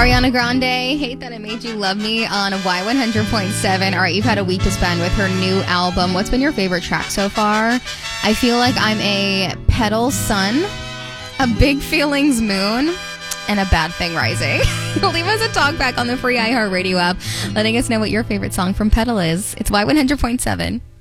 Ariana Grande, Hate That I Made You Love Me on Y100.7. All right, you've had a week to spend with her new album. What's been your favorite track so far? I feel like I'm a Petal Sun, a Big Feelings Moon, and a Bad Thing Rising. Leave us a talk back on the free iHeartRadio app, letting us know what your favorite song from Petal is. It's Y100.7.